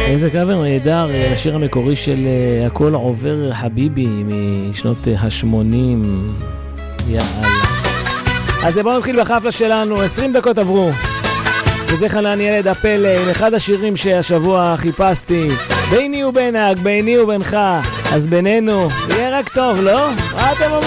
איזה קאבר נהדר, השיר המקורי של הכל עובר חביבי משנות ה-80. יאללה. אז בואו נתחיל בחפלה שלנו, 20 דקות עברו. וזה חנן ילד הפלא, עם אחד השירים שהשבוע חיפשתי. ביני ובינך, ביני ובינך, אז בינינו, יהיה רק טוב, לא? מה אתם אומרים?